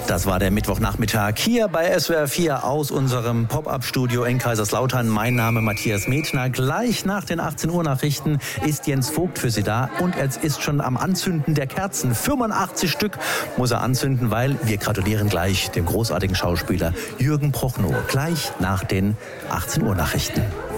Das war der Mittwochnachmittag hier bei SWR 4 aus unserem Pop-Up-Studio in Kaiserslautern. Mein Name Matthias Metner. Gleich nach den 18 Uhr Nachrichten ist Jens Vogt für Sie da und er ist schon am Anzünden der Kerzen. 85 Stück muss er anzünden, weil wir gratulieren gleich dem großartigen Schauspieler Jürgen Prochnow. Gleich nach den 18 Uhr Nachrichten.